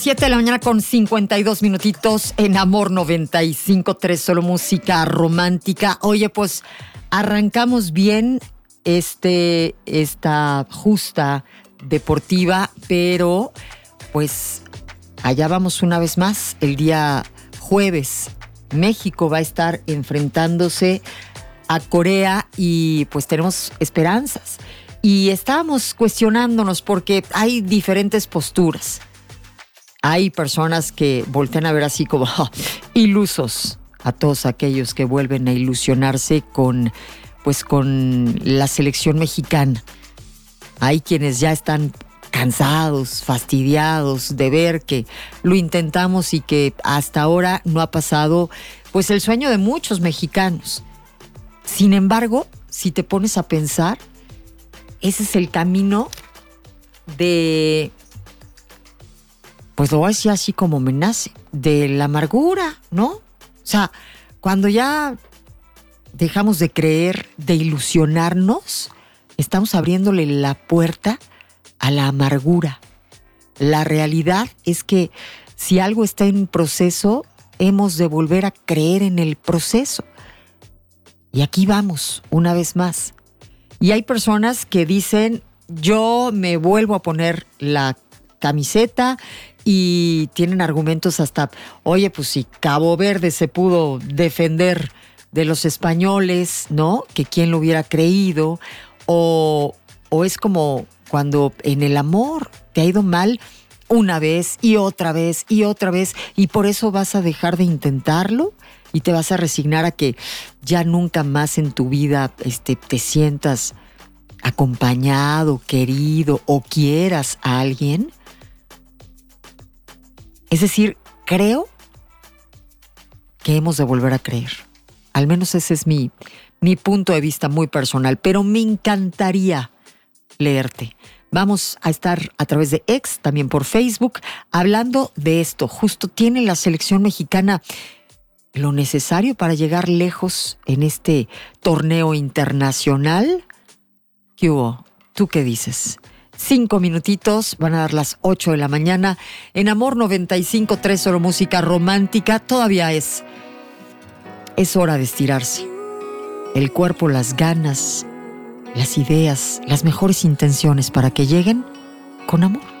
7 de la mañana con 52 minutitos en Amor 95.3, solo música romántica. Oye, pues arrancamos bien esta justa deportiva, pero pues allá vamos una vez más. El día jueves México va a estar enfrentándose a Corea y pues tenemos esperanzas. Y estábamos cuestionándonos porque hay diferentes posturas. Hay personas que voltean a ver así como ilusos a todos aquellos que vuelven a ilusionarse con la selección mexicana. Hay quienes ya están cansados, fastidiados de ver que lo intentamos y que hasta ahora no ha pasado pues el sueño de muchos mexicanos. Sin embargo, si te pones a pensar, ese es el camino de, pues lo voy a decir así como me nace, de la amargura, ¿no? O sea, cuando ya dejamos de creer, de ilusionarnos, estamos abriéndole la puerta a la amargura. La realidad es que si algo está en proceso, hemos de volver a creer en el proceso. Y aquí vamos, una vez más. Y hay personas que dicen, yo me vuelvo a poner la camiseta, y tienen argumentos hasta, oye, pues si Cabo Verde se pudo defender de los españoles, ¿no? Que quién lo hubiera creído, o es como cuando en el amor te ha ido mal una vez y otra vez y otra vez, y por eso vas a dejar de intentarlo y te vas a resignar a que ya nunca más en tu vida te sientas acompañado, querido o quieras a alguien. Es decir, creo que hemos de volver a creer. Al menos ese es mi punto de vista muy personal, pero me encantaría leerte. Vamos a estar a través de X, también por Facebook, hablando de esto. Justo tiene la selección mexicana lo necesario para llegar lejos en este torneo internacional. ¿Qué hubo? ¿Tú qué dices? 5 minutitos, van a dar las 8 de la mañana. En Amor 95.3, solo música romántica. Todavía es hora de estirarse. El cuerpo, las ganas, las ideas, las mejores intenciones para que lleguen con amor.